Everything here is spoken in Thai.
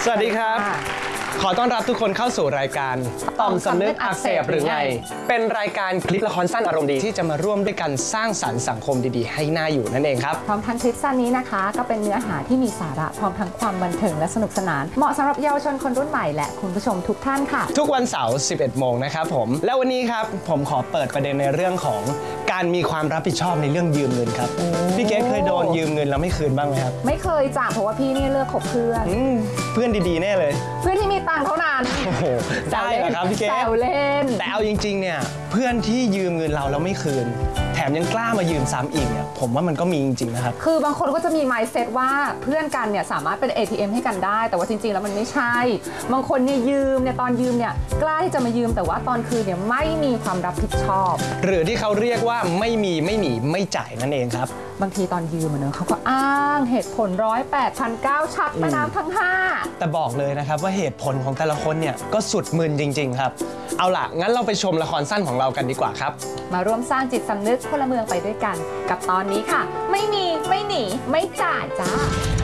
สวัสดีครับขอต้อนรับทุกคนเข้าสู่รายการต่อมสำนึกอักเสบหรือไงเป็นรายการคลิปละครสั้นอารมณ์ดีที่จะมาร่วมด้วยกันสร้างสรรค์สังคมดีๆให้น่าอยู่นั่นเองครับพร้อมทั้งคลิปสั้นนี้นะคะก็เป็นเนื้อหาที่มีสาระพร้อมทั้งความบันเทิงและสนุกสนานเหมาะสำหรับเยาวชนคนรุ่นใหม่และคุณผู้ชมทุกท่านค่ะทุกวันเสาร์ 11 โมงนะครับผมและวันนี้ครับผมขอเปิดประเด็นในเรื่องของการมีความรับผิดชอบในเรื่องยืมเงินครับพี่เกศเคยโดนยืมเงินแล้วไม่คืนบ้างไหมครับไม่เคยจ้ะเพราะว่าพี่นี่เลือกคบเพื่อนเพื่อนดีๆแน่เลยเพื่อนที่มีตังค์เท่านั้นโอ้โหได้เหรอครับพี่เกศแซวเล่นแต่เอาจริงๆเนี่ยเพื่อนที่ยืมเงินเราแล้วไม่คืนแถมยังกล้ามายืมซ้ำอีกเนี่ยผมว่ามันก็มีจริงๆนะครับคือบางคนก็จะมี mindset ว่าเพื่อนกันเนี่ยสามารถเป็น ATM ให้กันได้แต่ว่าจริงๆแล้วมันไม่ใช่บางคนเนี่ยยืมเนี่ยตอนยืมเนี่ยกล้าที่จะมายืมแต่ว่าตอนคืนเนี่ยไม่มีความรับผิดชอบหรือที่เขาเรียกว่าไม่มีไม่หนีไม่จ่ายนั่นเองครับบางทีตอนยืมเนอะเขาก็อ้างเหตุผล108,900ชักแม่น้ำทั้ง5 แต่บอกเลยนะครับว่าเหตุผลของแต่ละคนเนี่ยก็สุดมึนจริงๆครับเอาล่ะงั้นเราไปชมละครสั้นของเรากันดีกว่าครับมาร่วมสร้างจิตสำนึกพลเมืองไปด้วยกันกับตอนนี้ค่ะไม่มีไม่หนีไม่จ่ายจ้า